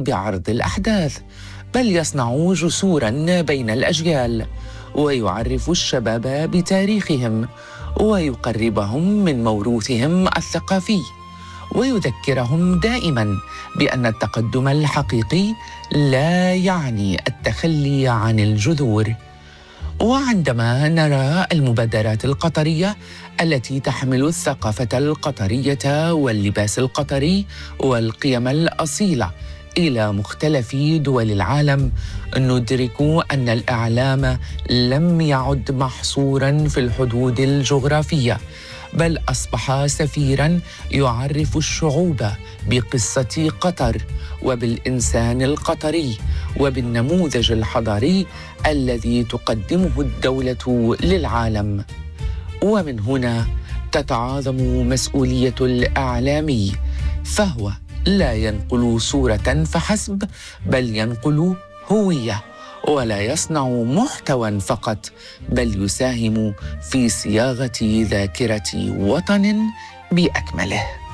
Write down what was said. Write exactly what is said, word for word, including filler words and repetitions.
بعرض الأحداث، بل يصنع جسوراً بين الأجيال، ويعرف الشباب بتاريخهم، ويقربهم من موروثهم الثقافي، ويذكرهم دائماً بأن التقدم الحقيقي لا يعني التخلي عن الجذور. وعندما نرى المبادرات القطرية التي تحمل الثقافة القطرية واللباس القطري والقيم الأصيلة إلى مختلف دول العالم، ندرك أن الإعلام لم يعد محصوراً في الحدود الجغرافية، بل أصبح سفيراً يعرف الشعوب بقصة قطر وبالإنسان القطري وبالنموذج الحضاري الذي تقدمه الدولة للعالم. ومن هنا تتعاظم مسؤولية الإعلامي، فهو لا ينقل صورة فحسب، بل ينقل هوية، ولا يصنع محتوى فقط، بل يساهم في صياغة ذاكرة وطن بأكمله.